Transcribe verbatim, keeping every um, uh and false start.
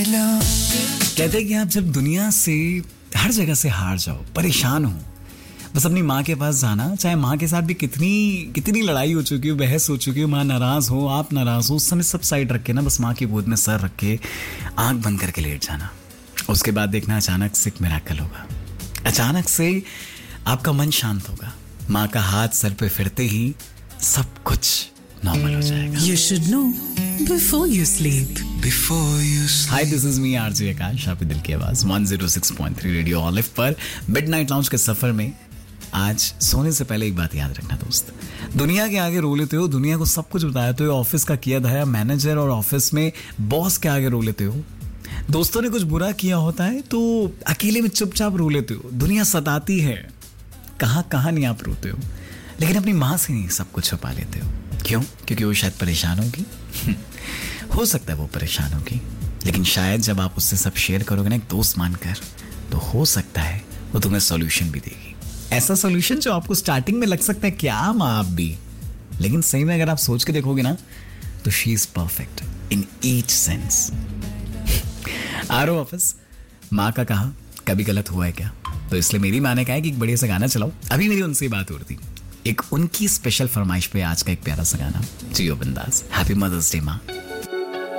कहते हैं कि आप जब दुनिया से हर जगह से हार जाओ, परेशान हो, बस अपनी माँ के पास जाना, चाहे माँ के साथ भी कितनी कितनी लड़ाई हो चुकी हो, बहस हो चुकी हो, माँ नाराज हो, आप नाराज हो, उस समय सब साइड रख के ना बस माँ की गोद में सर रख के आंख बंद करके लेट जाना। उसके बाद देखना अचानक से एक मिराकल होगा। अचानक से आपका मन शांत होगा, माँ का हाथ सर पे फिरते ही सब कुछ नॉर्मल हो जाएगा। You should know before you sleep. Before you sleep. Hi, this is me R J आकाश, आपके दिल की आवाज one oh six point three radio olive पर मिडनाइट लाउंज के सफर में। आज सोने से पहले एक बात याद रखना दोस्त, दुनिया के आगे रो लेते हो, दुनिया को सब कुछ बताते हो, ऑफिस का किया धाया मैनेजर और ऑफिस में बॉस के आगे रो लेते हो, दोस्तों ने कुछ बुरा किया होता है तो अकेले में चुपचाप रो लेते हो, दुनिया सताती है, कहाँ कहाँ नहीं आप रोते हो, लेकिन अपनी माँ से नहीं सब कुछ छुपा लेते हो। क्यों? क्योंकि वो शायद परेशान होगी। हो सकता है वो परेशान होगी, लेकिन शायद जब आप उससे सब शेयर करोगे ना एक दोस्त मानकर, तो हो सकता है वो तुम्हें सॉल्यूशन भी देगी। ऐसा सॉल्यूशन जो आपको स्टार्टिंग में लग सकता है क्या माँ आप भी, लेकिन सही में अगर आप सोच के देखोगे ना तो she is perfect in each sense. आरो ऑफिस, माँ का कहा कभी गलत हुआ है क्या? तो इसलिए मेरी माँ ने कहा है कि एक बढ़िया सा गाना चलाओ। अभी मेरी उनसे बात हो रही थी, एक उनकी स्पेशल फरमाइश पे आज का एक प्यारा सा गाना, जियो बिंदास। हैप्पी मदर्स डे माँ।